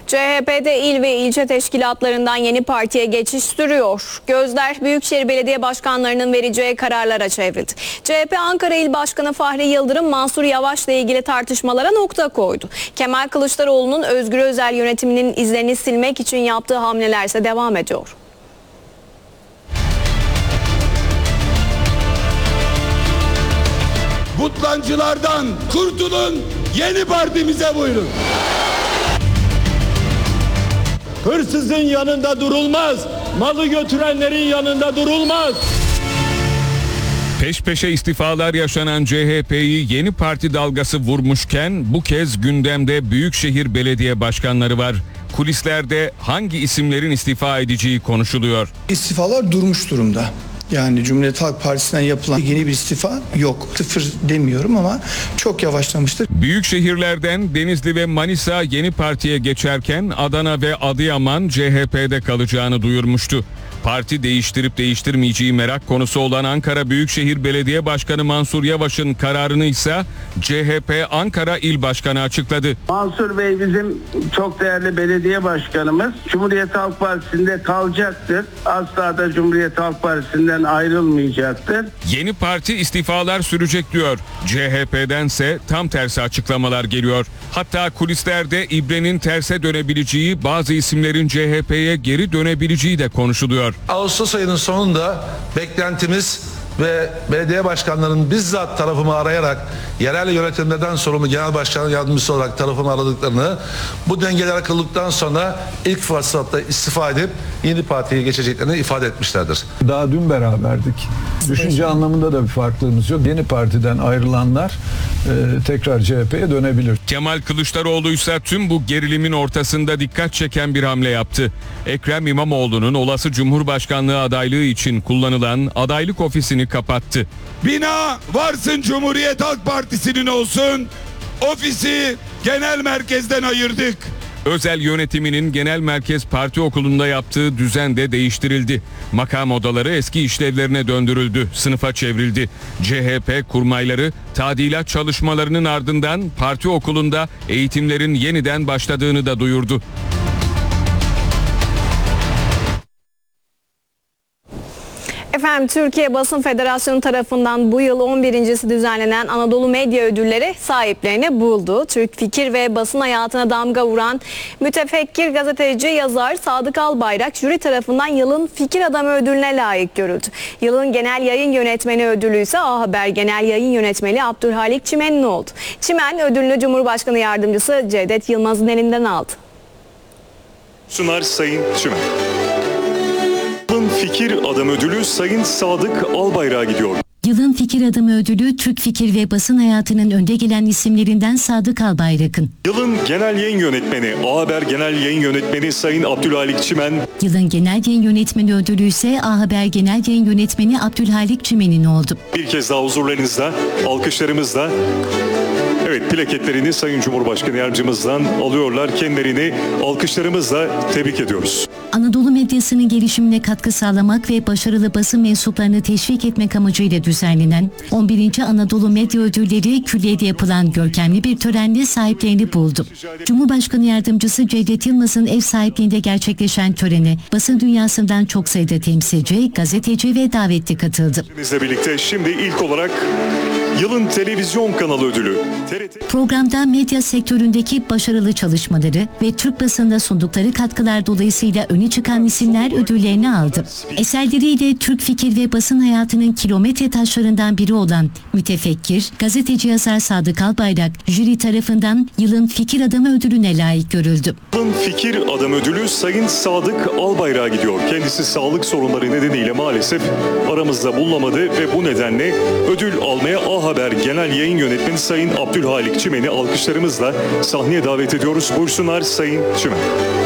CHP'de il ve ilçe teşkilatlarından yeni partiye geçiş sürüyor. Gözler Büyükşehir Belediye Başkanlarının vereceği kararlara çevrildi. CHP Ankara İl Başkanı Fahri Yıldırım, Mansur Yavaş'la ilgili tartışmalara nokta koydu. Kemal Kılıçdaroğlu'nun Özgür Özel yönetiminin izlerini silmek için yaptığı hamleler ise devam ediyor. Butlancılardan kurtulun, yeni partimize buyurun. Hırsızın yanında durulmaz, malı götürenlerin yanında durulmaz. Peş peşe istifalar yaşanan CHP'yi yeni parti dalgası vurmuşken bu kez gündemde Büyükşehir Belediye Başkanları var. Kulislerde hangi isimlerin istifa edeceği konuşuluyor. İstifalar durmuş durumda. Yani Cumhuriyet Halk Partisi'nden yapılan yeni bir istifa yok. Sıfır demiyorum ama çok yavaşlamıştır. Büyük şehirlerden Denizli ve Manisa yeni partiye geçerken Adana ve Adıyaman CHP'de kalacağını duyurmuştu. Parti değiştirip değiştirmeyeceği merak konusu olan Ankara Büyükşehir Belediye Başkanı Mansur Yavaş'ın kararını ise CHP Ankara İl Başkanı açıkladı. Mansur Bey bizim çok değerli belediye başkanımız. Cumhuriyet Halk Partisi'nde kalacaktır. Asla da Cumhuriyet Halk Partisi'nden ayrılmayacaktır. Yeni parti istifalar sürecek diyor. CHP'dense tam tersi açıklamalar geliyor. Hatta kulislerde ibrenin terse dönebileceği, bazı isimlerin CHP'ye geri dönebileceği de konuşuluyor. Ağustos ayının sonunda beklentimiz ve belediye başkanlarının bizzat tarafımı arayarak yerel yönetimlerden sorumlu genel başkan yardımcısı olarak tarafımı aradıklarını, bu dengeler kırıldıktan sonra ilk fırsatta istifa edip yeni partiye geçeceklerini ifade etmişlerdir. Daha dün beraberdik. Düşünce anlamında da bir farklılığımız yok. Yeni partiden ayrılanlar tekrar CHP'ye dönebilir. Kemal Kılıçdaroğlu ise tüm bu gerilimin ortasında dikkat çeken bir hamle yaptı. Ekrem İmamoğlu'nun olası Cumhurbaşkanlığı adaylığı için kullanılan adaylık ofisini kapattı. Bina varsın Cumhuriyet Halk Partisi'nin olsun, ofisi genel merkezden ayırdık. Özel yönetiminin genel merkez parti okulunda yaptığı düzen de değiştirildi. Makam odaları eski işlevlerine döndürüldü, sınıfa çevrildi. CHP kurmayları tadilat çalışmalarının ardından parti okulunda eğitimlerin yeniden başladığını da duyurdu. Efendim, Türkiye Basın Federasyonu tarafından bu yıl 11.si düzenlenen Anadolu Medya Ödülleri sahiplerini buldu. Türk fikir ve basın hayatına damga vuran mütefekkir gazeteci, yazar Sadık Albayrak jüri tarafından yılın fikir adamı ödülüne layık görüldü. Yılın genel yayın yönetmeni ödülü ise A Haber Genel Yayın Yönetmeni Abdülhalik Çimen'in oldu. Çimen ödülünü Cumhurbaşkanı Yardımcısı Cevdet Yılmaz'ın elinden aldı. Sunar Sayın Çimen. Yılın Fikir Adamı Ödülü Sayın Sadık Albayrak'a gidiyor. Yılın Fikir Adamı Ödülü Türk fikir ve basın hayatının önde gelen isimlerinden Sadık Albayrak'ın. Yılın Genel Yayın Yönetmeni A Haber Genel Yayın Yönetmeni Sayın Abdülhalik Çimen. Yılın Genel Yayın Yönetmeni ödülü ise A Haber Genel Yayın Yönetmeni Abdülhalik Çimen'in oldu. Bir kez daha huzurlarınızda, alkışlarımızla plaketlerini Sayın Cumhurbaşkanı Yardımcımızdan alıyorlar. Kendilerini alkışlarımızla tebrik ediyoruz. Anadolu medyasının gelişimine katkı sağlamak ve başarılı basın mensuplarını teşvik etmek amacıyla düzenlenen 11. Anadolu Medya Ödülleri Külliye'de yapılan görkemli bir törenle sahiplerini buldu. Cumhurbaşkanı Yardımcısı Cevdet Yılmaz'ın ev sahipliğinde gerçekleşen törene basın dünyasından çok sayıda temsilci, gazeteci ve davetli katıldı. Bizle birlikte şimdi ilk olarak Yılın Televizyon Kanalı Ödülü. Programda medya sektöründeki başarılı çalışmaları ve Türk basınına sundukları katkılar dolayısıyla öne çıkan isimler ödüllerini aldı. Eserleriyle Türk fikir ve basın hayatının kilometre taşlarından biri olan mütefekkir, gazeteci yazar Sadık Albayrak, jüri tarafından Yılın Fikir Adamı Ödülüne layık görüldü. Yılın Fikir Adamı Ödülü Sayın Sadık Albayrak'a gidiyor. Kendisi sağlık sorunları nedeniyle maalesef aramızda bulunamadı ve bu nedenle ödül almaya A Haber Genel Yayın Yönetmeni Sayın Abdülhalik Çimen'i alkışlarımızla sahneye davet ediyoruz. Buyursunlar Sayın Çimen.